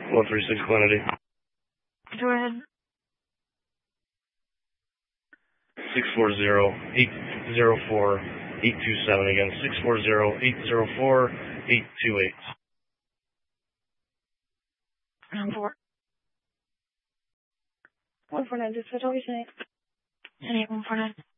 136 Glenady. Go ahead. 640-804-827 again. 640-804-828. 4. 149, just what are we saying? 149.